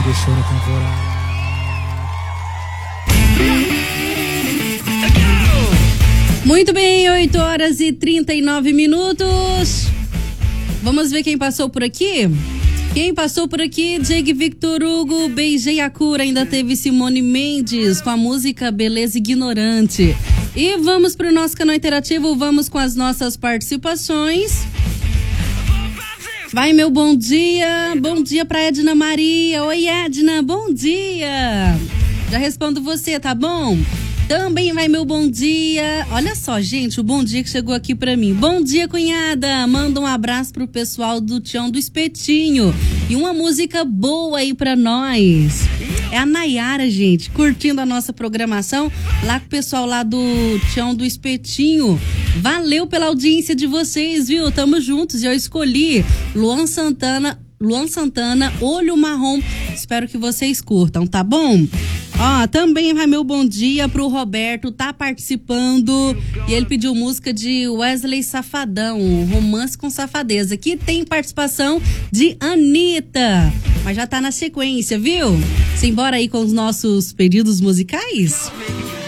deixou na temporada. Muito bem, 8 horas e 39 minutos. Vamos ver quem passou por aqui? Quem passou por aqui? Diego Victor Hugo, Beijei a Cura. Ainda teve Simone Mendes com a música Beleza Ignorante. E vamos para o nosso canal interativo, vamos com as nossas participações. Vai, meu bom dia para Edna Maria. Oi, Edna, bom dia. Já respondo você, tá bom? Também vai meu bom dia. Olha só, gente, o bom dia que chegou aqui pra mim. Bom dia, cunhada. Manda um abraço pro pessoal do Tião do Espetinho. E uma música boa aí pra nós. É a Nayara, gente, curtindo a nossa programação lá com o pessoal lá do Tião do Espetinho. Valeu pela audiência de vocês, viu? Tamo juntos. E eu escolhi Luan Santana, Olho Marrom. Espero que vocês curtam, tá bom? Ó, também vai meu bom dia pro Roberto, tá participando. E ele pediu música de Wesley Safadão, Romance com Safadeza, que tem participação de Anitta. Mas já tá na sequência, viu? Simbora aí com os nossos pedidos musicais?